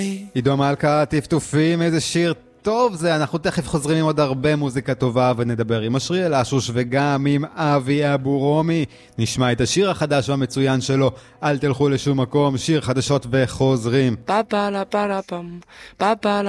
עידו מלכה, טפטופים, איזה שיר טוב זה. אנחנו תכף חוזרים עם עוד הרבה מוזיקה טובה ונדבר עם אשרי אלשוש וגם עם אבי אבו רומי. נשמע את השיר החדש והמצוין שלו, אל תלכו לשום מקום, שיר חדשות וחוזרים.